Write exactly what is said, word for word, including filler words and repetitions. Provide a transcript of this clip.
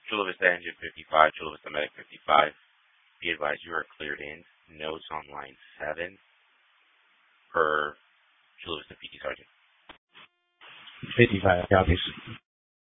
Chula Vista Engine fifty-five, Chula Vista Medic fifty-five. Be advised you are cleared in. Notes on line seven per Chula Vista P T Sergeant. fifty-five copies.